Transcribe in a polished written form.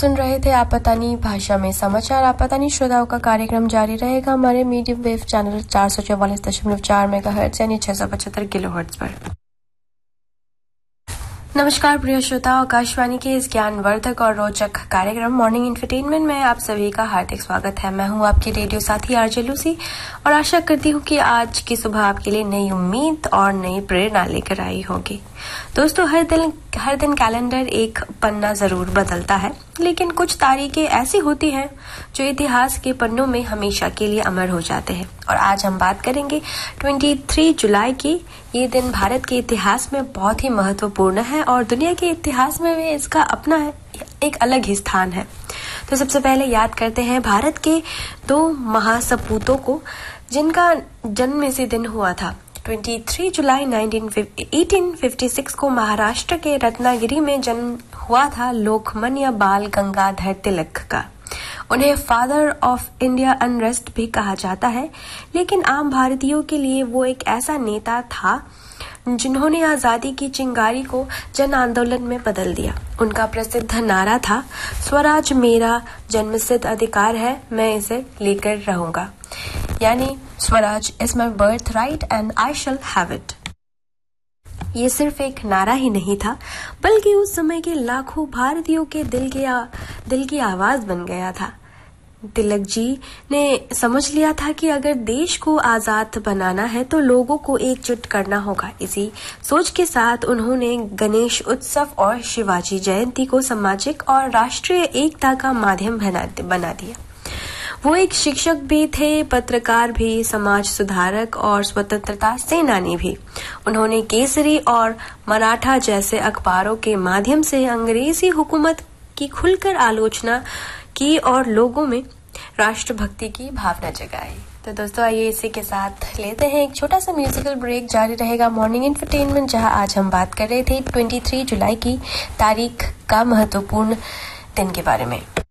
सुन रहे थे आपातानी भाषा में समाचार। आपातानी श्रोताओं का कार्यक्रम जारी रहेगा हमारे मीडियम वेव चैनल 444.4 मेगाहर्ट्ज यानी 675 किलोहर्ट्ज पर। नमस्कार प्रिय श्रोताओं, आकाशवाणी के इस ज्ञानवर्धक और रोचक कार्यक्रम मॉर्निंग एंटरटेनमेंट में आप सभी का हार्दिक स्वागत है। मैं हूं आपकी रेडियो साथी आरजे लूसी और आशा करती हूं कि आज की सुबह आपके लिए नई उम्मीद और नई प्रेरणा लेकर आई होगी। दोस्तों, हर दिन कैलेंडर एक पन्ना जरूर बदलता है, लेकिन कुछ तारीखें ऐसी होती हैं जो इतिहास के पन्नों में हमेशा के लिए अमर हो जाते हैं। और आज हम बात करेंगे 23 जुलाई की। ये दिन भारत के इतिहास में बहुत ही महत्वपूर्ण है और दुनिया के इतिहास में भी इसका अपना एक अलग ही स्थान है। तो सबसे पहले याद करते हैं भारत के दो महासपूतों को जिनका जन्म इसी दिन हुआ था। 23 जुलाई 1856 को महाराष्ट्र के रत्नागिरी में जन्म हुआ था लोकमान्य बाल गंगाधर तिलक का। उन्हें फादर ऑफ इंडिया अनरेस्ट भी कहा जाता है, लेकिन आम भारतीयों के लिए वो एक ऐसा नेता था जिन्होंने आजादी की चिंगारी को जन आंदोलन में बदल दिया। उनका प्रसिद्ध नारा था, स्वराज मेरा जन्मसिद्ध अधिकार है, मैं इसे लेकर रहूंगा, यानी Swaraj is my birth right and I shall have it. ये सिर्फ एक नारा ही नहीं था, बल्कि उस समय के लाखों भारतीयों के दिल की आवाज बन गया था। तिलक जी ने समझ लिया था कि अगर देश को आजाद बनाना है तो लोगों को एकजुट करना होगा। इसी सोच के साथ उन्होंने गणेश उत्सव और शिवाजी जयंती को सामाजिक और राष्ट्रीय एकता का माध्यम बना दिया। वो एक शिक्षक भी थे, पत्रकार भी, समाज सुधारक और स्वतंत्रता सेनानी भी। उन्होंने केसरी और मराठा जैसे अखबारों के माध्यम से अंग्रेजी हुकूमत की खुलकर आलोचना की और लोगों में राष्ट्रभक्ति की भावना जगाई। तो दोस्तों, आइए इसी के साथ लेते हैं एक छोटा सा म्यूजिकल ब्रेक। जारी रहेगा मॉर्निंग एंटरटेनमेंट, जहां आज हम बात कर रहे थे 23 जुलाई की तारीख का महत्वपूर्ण दिन के बारे में।